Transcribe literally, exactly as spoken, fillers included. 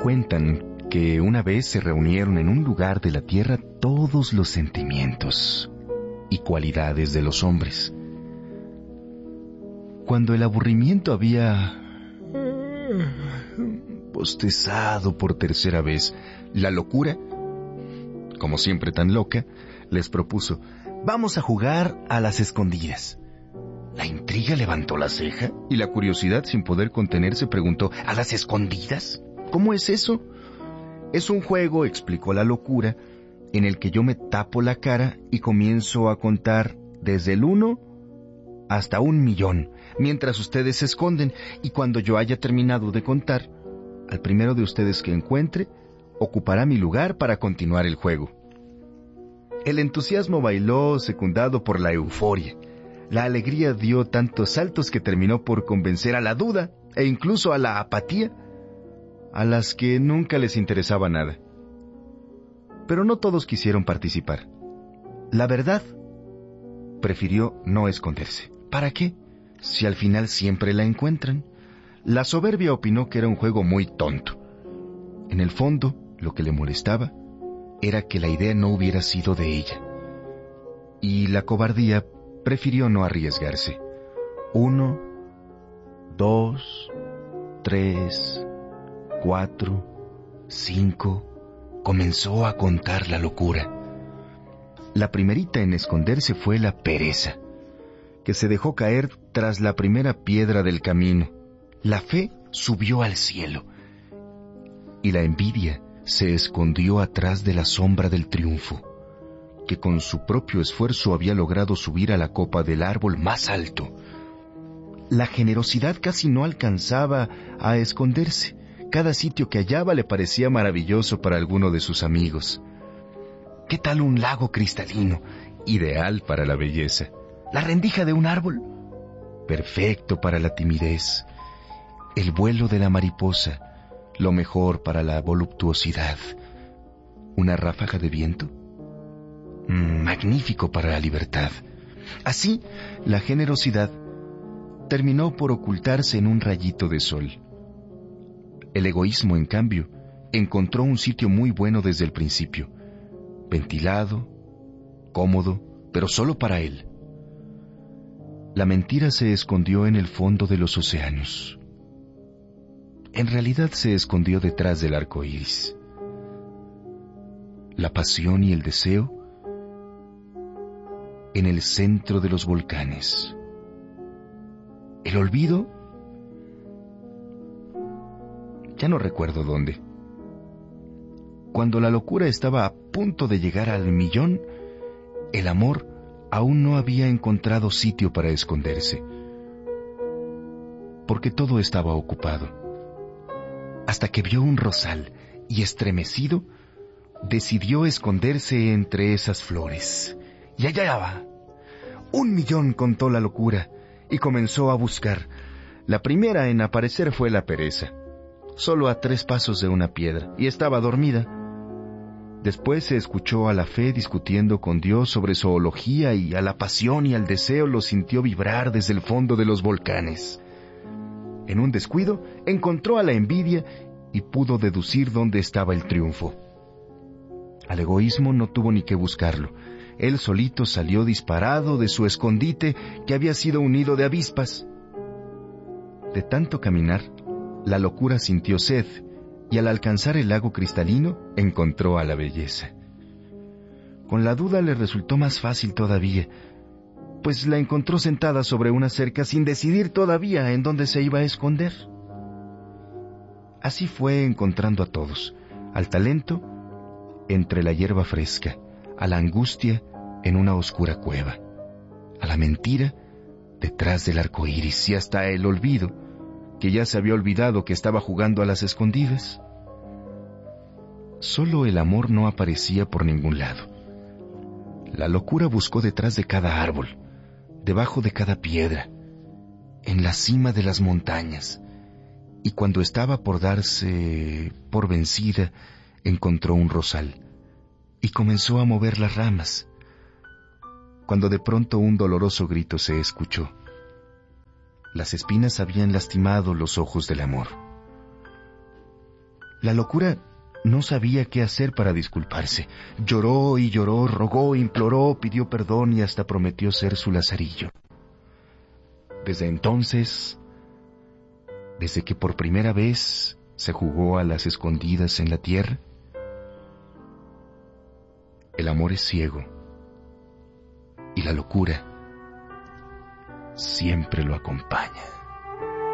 Cuentan que una vez se reunieron en un lugar de la tierra todos los sentimientos y cualidades de los hombres. Cuando el aburrimiento había bostezado por tercera vez, la locura, como siempre tan loca, les propuso: vamos a jugar a las escondidas. La intriga levantó la ceja y la curiosidad, sin poder contenerse, preguntó: ¿a las escondidas? ¿Cómo es eso? Es un juego, explicó la locura, en el que yo me tapo la cara y comienzo a contar desde el uno hasta un millón, mientras ustedes se esconden, y cuando yo haya terminado de contar, al primero de ustedes que encuentre, ocupará mi lugar para continuar el juego. El entusiasmo bailó, secundado por la euforia. La alegría dio tantos saltos que terminó por convencer a la duda e incluso a la apatía, a las que nunca les interesaba nada. Pero no todos quisieron participar. La verdad prefirió no esconderse. ¿Para qué? Si al final siempre la encuentran. La soberbia opinó que era un juego muy tonto. En el fondo, lo que le molestaba era que la idea no hubiera sido de ella. Y la cobardía prefirió no arriesgarse. Uno, dos, tres, cuatro, cinco. Comenzó a contar la locura. La primerita en esconderse fue la pereza, que se dejó caer tras la primera piedra del camino. La fe subió al cielo y la envidia se escondió atrás de la sombra del triunfo, que con su propio esfuerzo había logrado subir a la copa del árbol más alto. La generosidad casi no alcanzaba a esconderse. Cada sitio que hallaba le parecía maravilloso para alguno de sus amigos. ¿Qué tal un lago cristalino? Ideal para la belleza. ¿La rendija de un árbol? Perfecto para la timidez. El vuelo de la mariposa, lo mejor para la voluptuosidad. ¿Una ráfaga de viento? Mm, magnífico para la libertad. Así, la generosidad terminó por ocultarse en un rayito de sol. El egoísmo, en cambio, encontró un sitio muy bueno desde el principio, ventilado, cómodo, pero solo para él. La mentira se escondió en el fondo de los océanos. En realidad se escondió detrás del arco iris. La pasión y el deseo en el centro de los volcanes. El olvido, ya no recuerdo dónde. Cuando la locura estaba a punto de llegar al millón, el amor aún no había encontrado sitio para esconderse, porque todo estaba ocupado. Hasta que vio un rosal y, estremecido, decidió esconderse entre esas flores. Y allá va. Un millón, contó la locura, y comenzó a buscar. La primera en aparecer fue la pereza, solo a tres pasos de una piedra, y estaba dormida. Después se escuchó a la fe discutiendo con Dios sobre zoología, y a la pasión y al deseo los sintió vibrar desde el fondo de los volcanes. En un descuido, encontró a la envidia y pudo deducir dónde estaba el triunfo. Al egoísmo no tuvo ni que buscarlo. Él solito salió disparado de su escondite, que había sido un nido de avispas. De tanto caminar, la locura sintió sed, y al alcanzar el lago cristalino, encontró a la belleza. Con la duda le resultó más fácil todavía, pues la encontró sentada sobre una cerca sin decidir todavía en dónde se iba a esconder. Así fue encontrando a todos: al talento entre la hierba fresca, a la angustia en una oscura cueva, a la mentira detrás del arco iris, y hasta el olvido, que ya se había olvidado que estaba jugando a las escondidas. Solo el amor no aparecía por ningún lado. La locura buscó detrás de cada árbol, debajo de cada piedra, en la cima de las montañas, y cuando estaba por darse por vencida, encontró un rosal y comenzó a mover las ramas, cuando de pronto un doloroso grito se escuchó. Las espinas habían lastimado los ojos del amor. La locura no sabía qué hacer para disculparse. Lloró y lloró, rogó, imploró, pidió perdón y hasta prometió ser su lazarillo. Desde entonces, desde que por primera vez se jugó a las escondidas en la tierra, el amor es ciego y la locura siempre lo acompaña.